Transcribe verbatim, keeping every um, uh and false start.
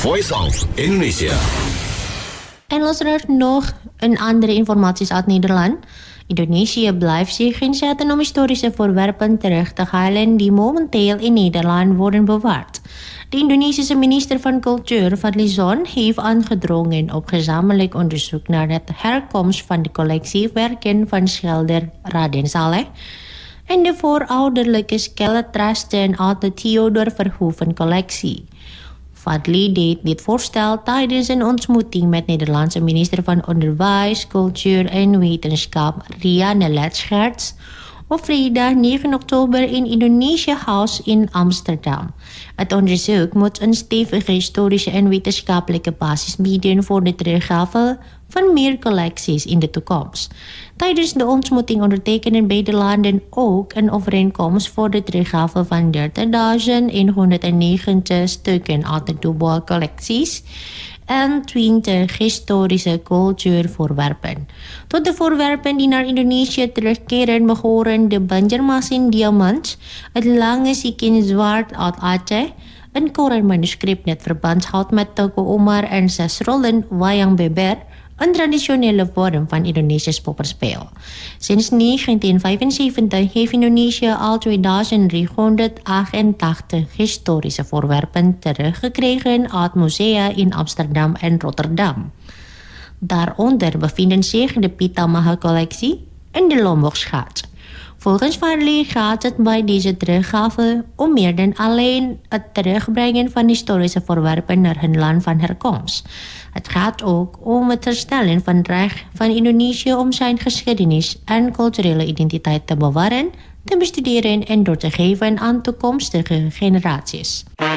Voice of Indonesia. En luisteraars, nog een andere informatie uit Nederland. Indonesië blijft zich inzetten om historische voorwerpen terug te halen die momenteel in Nederland worden bewaard. De Indonesische minister van Cultuur, Fadly Zon, heeft aangedrongen op gezamenlijk onderzoek naar de herkomst van de collectiewerken van schilder Raden Saleh en de voorouderlijke skeletresten uit de Theodor Verhoeven collectie. Fadly deed dit voorstel tijdens een ontmoeting met Nederlandse minister van Onderwijs, Cultuur en Wetenschap Rianne Letscherts op vrijdag negen oktober in Indonesia House in Amsterdam. Het onderzoek moet een stevige historische en wetenschappelijke basis bieden voor de teruggave van meer collecties in de toekomst. Tijdens de ontmoeting ondertekenen beide landen ook een overeenkomst voor de teruggave van dertigduizend honderdnegentig stukken uit de dubbele collecties en twintig historische cultuurvoorwerpen. Tot de voorwerpen die naar Indonesië terugkeren behoren de Banjarmasin diamant, het lange Sikin zwaard uit Aceh, een Koran-manuscript dat verband houdt met Teuku Umar en zes rollen wayang beber, een traditionele vorm van Indonesisch poppenspel. Sinds negentien vijfenzeventig heeft Indonesië al tweeduizend driehonderdachtentachtig historische voorwerpen teruggekregen uit musea in Amsterdam en Rotterdam. Daaronder bevinden zich de Pitamaha-collectie en de Lombok-schat. Volgens Fadly gaat het bij deze teruggave om meer dan alleen het terugbrengen van historische voorwerpen naar hun land van herkomst. Het gaat ook om het herstellen van het recht van Indonesië om zijn geschiedenis en culturele identiteit te bewaren, te bestuderen en door te geven aan toekomstige generaties.